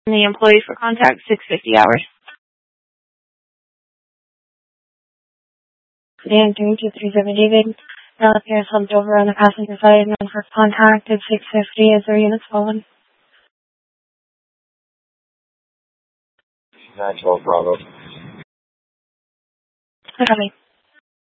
The employee for contact, 650 hours. And 237 David. Now the parents slumped over on the passenger side and for contact at 650 as their unit's fallen. 912 Bravo. Okay.